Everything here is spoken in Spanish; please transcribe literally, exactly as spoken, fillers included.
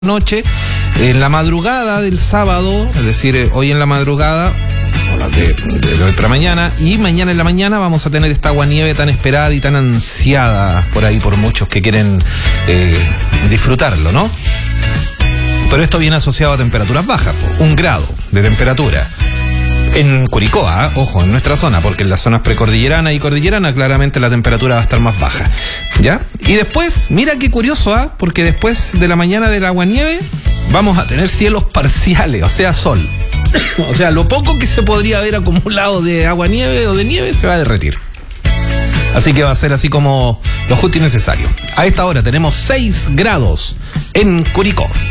noche, en la madrugada del sábado, es decir, hoy en la madrugada, o de, de hoy para mañana, y mañana en la mañana vamos a tener esta aguanieve tan esperada y tan ansiada por ahí por muchos que quieren eh, disfrutarlo, ¿no? Pero esto viene asociado a temperaturas bajas, un grado de temperatura. En Curicó, ¿eh? Ojo, en nuestra zona, porque en las zonas precordillerana y cordillerana claramente la temperatura va a estar más baja, ¿ya? Y después, mira qué curioso, ¿eh? Porque después de la mañana del aguanieve vamos a tener cielos parciales, o sea, sol. O sea, lo poco que se podría haber acumulado de aguanieve o de nieve se va a derretir. Así que va a ser así como lo justo y necesario. A esta hora tenemos seis grados en Curicó.